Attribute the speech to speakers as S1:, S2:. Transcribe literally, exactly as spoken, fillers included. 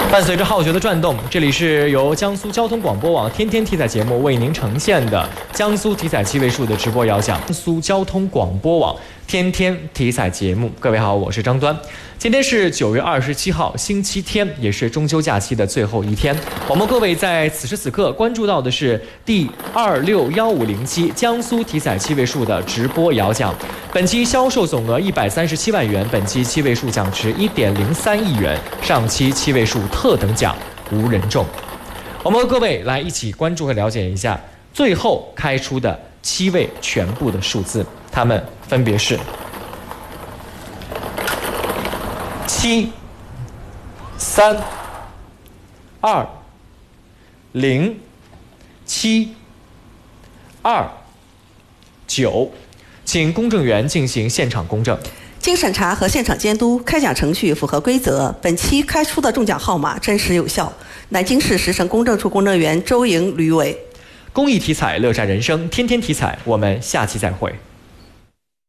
S1: 伴随着号角的转动，这里是由江苏交通广播网天天体彩节目为您呈现的江苏体彩七位数的直播摇奖。江苏交通广播网天天体彩节目，各位好，我是张端。今天是九月二十七号，星期天，也是中秋假期的最后一天。我们各位在此时此刻关注到的是第二六幺五零期江苏体彩七位数的直播摇奖。本期销售总额一百三十七万元，本期七位数奖池一点零三亿元，上期七位数特等奖无人中。我们和各位来一起关注和了解一下最后开出的七位全部的数字，它们分别是七、三、二、零、七、二、九。请公证员进行现场公证。
S2: 经审查和现场监督，开奖程序符合规则。本期开出的中奖号码真实有效。南京市石城公证处公证员周莹、吕伟。
S1: 公益体彩，乐善人生，天天体彩，我们下期再会。